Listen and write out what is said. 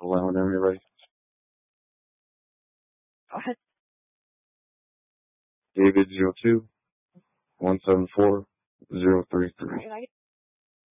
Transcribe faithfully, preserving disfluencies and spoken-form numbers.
Line whenever you're ready. Go ahead. David zero two one seven four zero three three.